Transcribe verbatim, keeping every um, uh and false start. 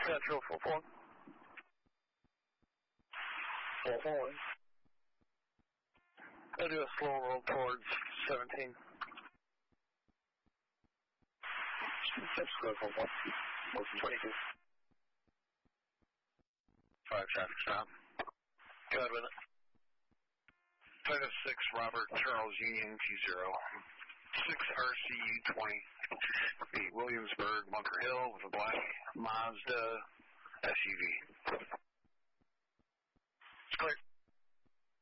Central four four. four four. I'll do a slow roll towards seventeen. That's good for one. Motion twenty-two. Five traffic stop. Good with it. Title six, Robert Charles Union Q zero. six R C U twenty. Williamsburg, Bunker Hill with a black Mazda S U V.